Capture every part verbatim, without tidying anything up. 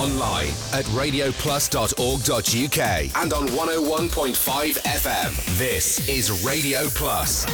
online at radio plus dot org dot u k and on one oh one point five F M. This is Radio Plus.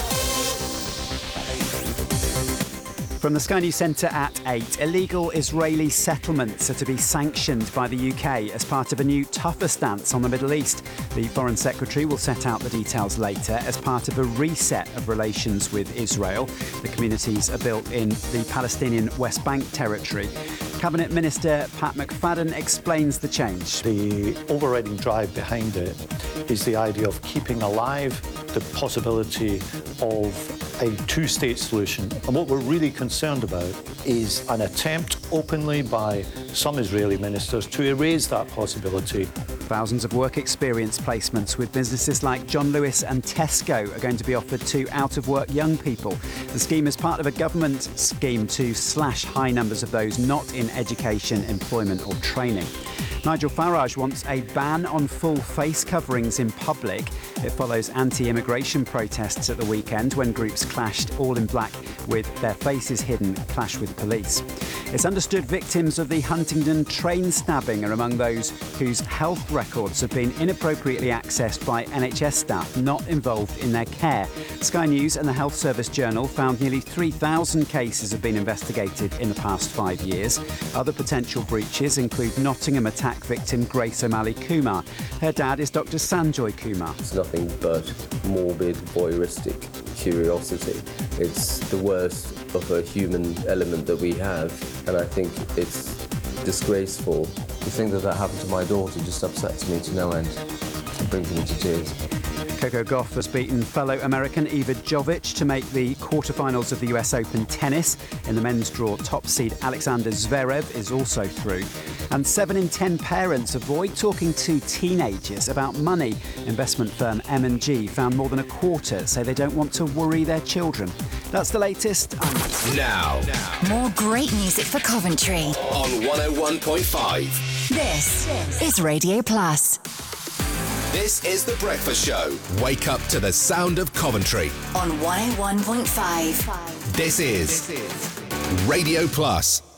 From the Sky News Centre at eight, illegal Israeli settlements are to be sanctioned by the U K as part of a new tougher stance on the Middle East. The Foreign Secretary will set out the details later as part of a reset of relations with Israel. The communities are built in the Palestinian West Bank territory. Cabinet Minister Pat McFadden explains the change. The overriding drive behind it is the idea of keeping alive the possibility of a two-state solution. And what we're really concerned about is an attempt openly by some Israeli ministers to erase that possibility. Thousands of work experience placements with businesses like John Lewis and Tesco are going to be offered to out-of-work young people. The scheme is part of a government scheme to slash high numbers of those not in education, employment or training. Nigel Farage wants a ban on full face coverings in public. It follows anti-immigration protests at the weekend when groups clashed all in black with their faces hidden, clashed with police. It's understood victims of the Huntingdon train stabbing are among those whose health records have been inappropriately accessed by N H S staff not involved in their care. Sky News and the Health Service Journal found nearly three thousand cases have been investigated in the past five years. Other potential breaches include Nottingham attack victim Grace O'Malley Kumar. Her dad is Doctor Sanjoy Kumar. It's nothing but morbid, voyeuristic curiosity. It's the worst of a human element that we have, and I think it's disgraceful. To think that that happened to my daughter just upsets me to no end. It brings me to tears. Coco Gauff has beaten fellow American Iva Jovic to make the quarterfinals of the U S Open tennis. In the men's draw, top seed Alexander Zverev is also through. And seven in ten parents avoid talking to teenagers about money. Investment firm M and G found more than a quarter say they don't want to worry their children. That's the latest. I'm Now. More great music for Coventry On one oh one point five. This is Radio Plus. This is The Breakfast Show. Wake up to the sound of Coventry. On one oh one point five. This is Radio Plus.